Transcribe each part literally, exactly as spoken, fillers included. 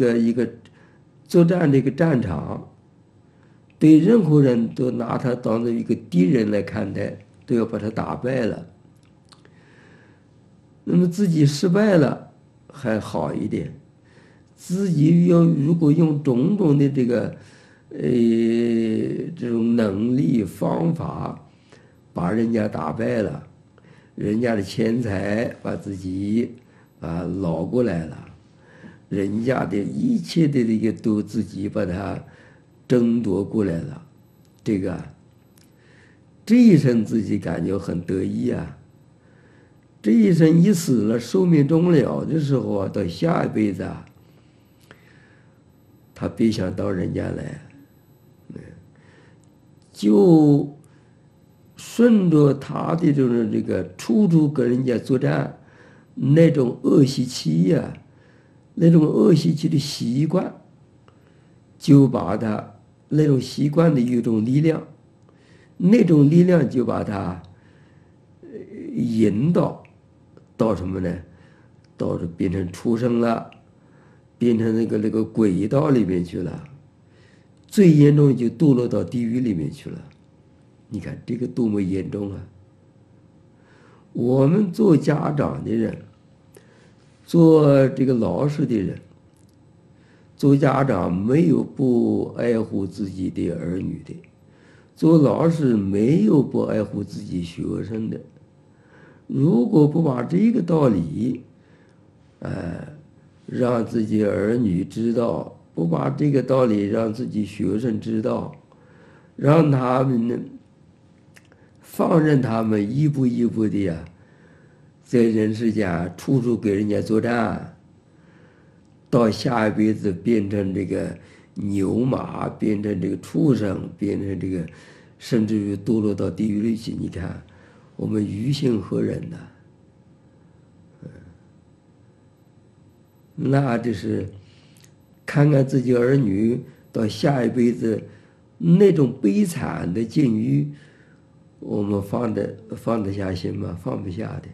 个一个作战的一个战场，对任何人都拿他当做一个敌人来看待，都要把他打败了。那么自己失败了还好一点，自己要如果用种种的这个呃这种能力方法把人家打败了，人家的钱财把自己啊捞过来了，人家的一切的这个都自己把它争夺过来了，这个这一生自己感觉很得意啊。这一生一死了，寿命终了的时候啊，到下一辈子啊，他别想到人家来，就顺着他的这种这个处处跟人家作战那种恶习气呀、啊，那种恶习气的习惯，就把他那种习惯的一种力量，那种力量就把他引导到什么呢？到这变成畜生了，变成那个那个轨道里面去了，最严重就堕落到地狱里面去了。你看这个多么严重啊！我们做家长的人，做这个老师的人，做家长没有不爱护自己的儿女的，做老师没有不爱护自己学生的。如果不把这个道理，呃，让自己儿女知道，不把这个道理让自己学生知道，让他们呢，放任他们一步一步的呀，在人世间处处给人家作战，到下一辈子变成这个牛马，变成这个畜生，变成这个，甚至于堕落到地狱里去。你看，我们于心何忍呢？那这是看看自己儿女到下一辈子那种悲惨的境遇，我们放得放得下心吗？放不下的。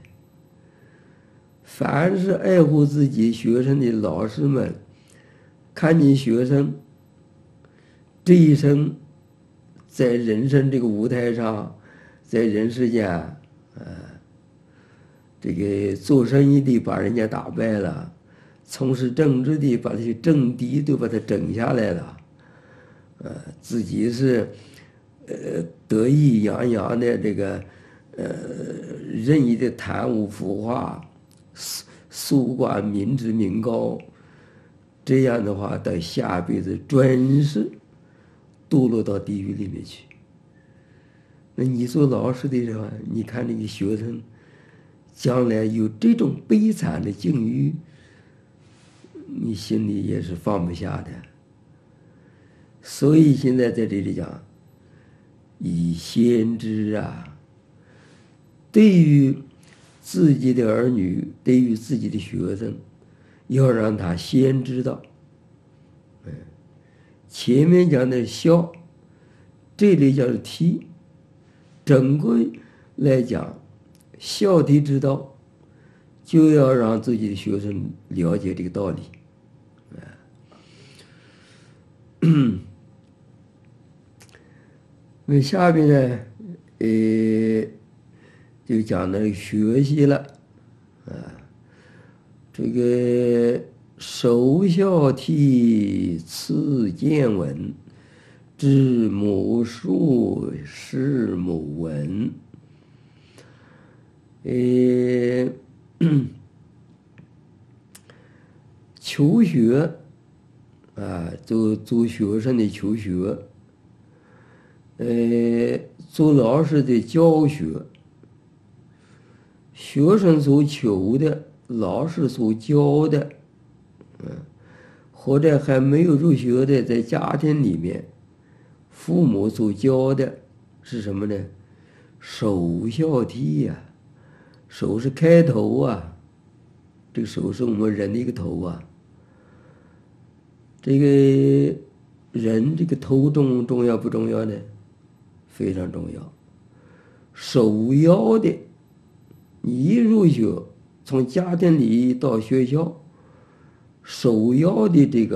凡是爱护自己学生的老师们，看见学生这一生在人生这个舞台上，在人世间，呃，这个做生意的把人家打败了，从事政治的把这些政敌都把他整下来了，呃，自己是呃得意洋洋的这个呃任意的贪污腐化，搜刮民脂民膏，这样的话到下辈子准是堕落到地狱里面去。那你做老师的人啊，你看那个学生将来有这种悲惨的境遇，你心里也是放不下的。所以现在在这里讲，以先知啊，对于自己的儿女，对于自己的学生，要让他先知道。前面讲的孝，这里讲的悌，整个来讲，孝悌之道，就要让自己的学生了解这个道理。那下面呢，呃，就讲那个学习了，啊，这个首孝悌，次见闻，知母术，识母文。呃，求学啊，做做学生的求学，呃，做老师的教学，学生所求的，老师所教的，嗯，或者还没有入学的，在家庭里面，父母所教的是什么呢？首孝悌呀，首是开头啊，这个首是我们人的一个头啊。这个人这个头重重要不重要呢？非常重要。首要的，你一入学，从家庭里到学校，首要的这个